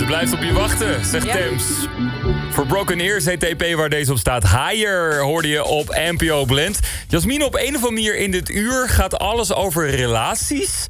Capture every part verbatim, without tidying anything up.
blijft op je wachten, zegt Ja. Thames. For Broken Ears heet de E P waar deze op staat. Higher hoorde je op N P O Blend. Jasmine, op een of andere manier in dit uur gaat alles over relaties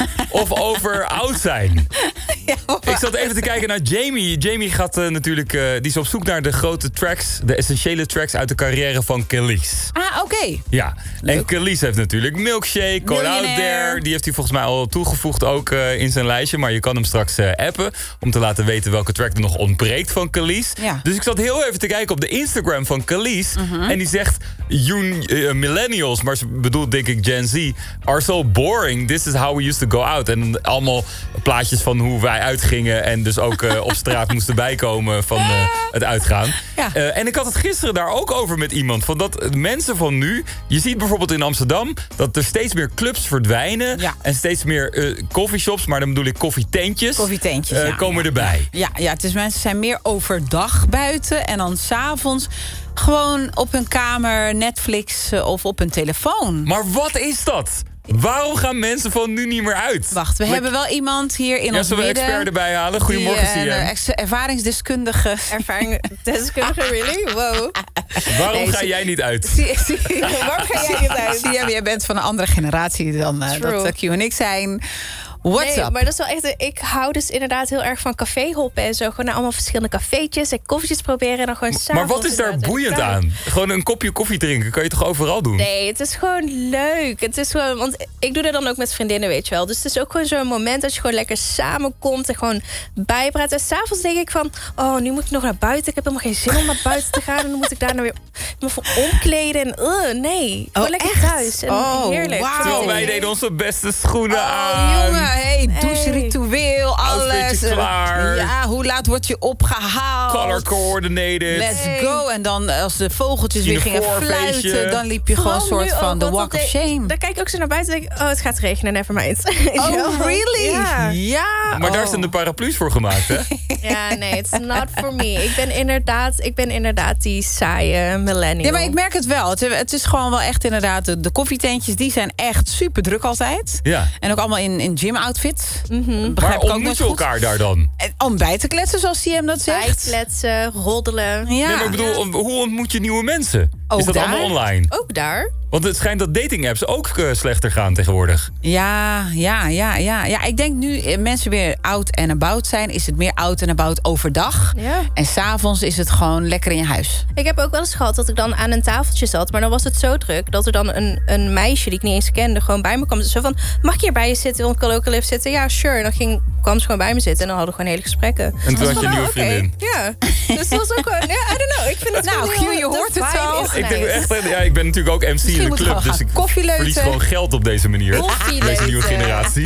of over oud zijn. Ja, Ik zat even te kijken naar Jamie. Jamie gaat uh, natuurlijk, uh, die is op zoek naar de grote tracks, de essentiële tracks uit de carrière van Kelis. Ah, oké. Okay. Ja, en Kelis heeft natuurlijk Milkshake, Call Out There. Die heeft hij volgens mij al toegevoegd ook uh, in zijn lijstje. Maar je kan hem straks uh, appen om te laten weten welke track er nog ontbreekt van Kelis. Ja. Dus ik zat heel even te kijken op de Instagram van Kelis. Mm-hmm. En die zegt, you uh, millennials, maar ze bedoelt denk ik Gen Z, are so boring. This is how we used to go out. En allemaal plaatjes van hoe wij uitgingen en dus ook uh, op straat moesten bijkomen van uh, het uitgaan. Ja. Uh, en ik had het gisteren daar ook over met iemand. Van dat mensen van nu, je ziet bijvoorbeeld in Amsterdam dat er steeds meer clubs verdwijnen. Ja. En steeds meer uh, coffeeshops, maar dan bedoel ik koffietentjes. Koffietentjes, uh, ja, komen ja. erbij. Ja, ja, het is mensen zijn meer overdag buiten en dan 's avonds gewoon op hun kamer, Netflix uh, of op hun telefoon. Maar wat is dat? Waarom gaan mensen van nu niet meer uit? Wacht, we Like, hebben wel iemand hier in ja, ons zullen we midden. expert erbij halen? Goedemorgen, die, uh, C M. een ex- ervaringsdeskundige. Ervaringsdeskundige, really? Wow. Waarom Nee, ga zie- jij niet uit? Zie- zie- Waarom ga jij niet uit? Zie je, jij bent van een andere generatie dan uh, True. dat uh, Q en ik zijn. What's nee, up? maar dat is wel echt. Ik hou dus inderdaad heel erg van caféhoppen en zo. Gewoon naar allemaal verschillende cafeetjes en koffietjes proberen en dan gewoon Maar wat is daar boeiend aan? Gewoon een kopje koffie drinken, kan je toch overal doen? Nee, het is gewoon leuk. Het is gewoon, want ik doe dat dan ook met vriendinnen, weet je wel. Dus het is ook gewoon zo'n moment dat je gewoon lekker samenkomt en gewoon bijpraat. En s'avonds denk ik van, oh, nu moet ik nog naar buiten. Ik heb helemaal geen zin om naar buiten te gaan. En dan moet ik daar nou weer me voor omkleden. En uh, nee, gewoon Oh, lekker echt? thuis. En Oh, heerlijk. wauw. Terwijl wij deden onze beste schoenen Oh, aan. jongen, hey, doucheritueel, alles. Outfitje klaar. Ja, hoe laat word je opgehaald? Color coordinated. Let's Hey. go. En dan als de vogeltjes weer gingen Uniformfeestje. fluiten, dan liep je gewoon een Vooral soort nu van ook, de want walk dan of denk- shame. Dan kijk ik ook zo naar buiten en denk ik, oh, het gaat regenen, never mind. Weet je wel? Oh, really? Ja. Ja. Maar daar oh. zijn de paraplu's voor gemaakt, hè? Ja, nee, it's not for me. Ik ben inderdaad, ik ben inderdaad die saaie millennial. Ja, maar ik merk het wel. Het, het is gewoon wel echt inderdaad... De, de koffietentjes, die zijn echt super druk altijd. Ja. En ook allemaal in, in gym-outfits. Mhm. Begrijp Maar ik ook ontmoet nooit je goed. elkaar daar dan? En om bij te kletsen, zoals C M dat zegt. Bijkletsen, roddelen. Ja. Nee, maar ik bedoel, om- hoe ontmoet je nieuwe mensen? Ook Is dat daar? allemaal online? Ook daar. Want het schijnt dat dating-apps ook uh, slechter gaan tegenwoordig. Ja, ja, ja, ja. Ja, ik denk nu eh, mensen weer out and about zijn... is het meer out and about overdag. Ja. En s'avonds is het gewoon lekker in je huis. Ik heb ook wel eens gehad dat ik dan aan een tafeltje zat. Maar dan was het zo druk dat er dan een, een meisje die ik niet eens kende... gewoon bij me kwam. Dus zo van, mag ik hier bij je zitten? Want ik kan ook al even zitten. Ja, sure. En dan ging, kwam ze gewoon bij me zitten. En dan hadden we gewoon hele gesprekken. En toen Dus had je van, een nieuwe oh, oké. vriendin. Ja. Dus dat was ook gewoon... Ja, I don't know. Ik vind het Nou, gewoon heel- Q, je de hoort het vibe al. is Ik, denk nice. echt, ja, ik ben natuurlijk ook M C in Misschien de moeten we club. wel Dus gaan ik koffieleuten. verlies gewoon geld op deze manier. Koffieleuten. Deze nieuwe generatie.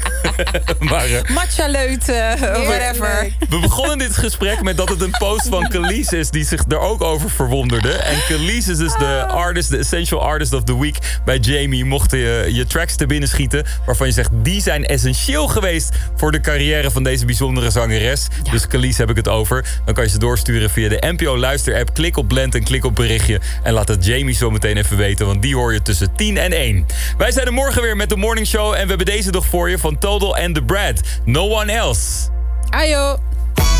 maar uh, Matcha leuten, whatever. we begonnen dit gesprek met dat het een post van Kelis is... die zich er ook over verwonderde. En Kelis is dus de artist, de essential artist of the week bij Jamie. Mochten je je tracks te binnen schieten... waarvan je zegt, die zijn essentieel geweest... voor de carrière van deze bijzondere zangeres. Ja. Dus Kelis heb ik het over. Dan kan je ze doorsturen via de N P O Luister-app. Klik op Blend en klik op berichtje. En laat het Jamie zo meteen even weten... want die hoor je tussen tien en één. Wij zijn er morgen weer met de Morning Show... en we hebben deze nog voor je van Total and the Brad. No One Else. Ajo.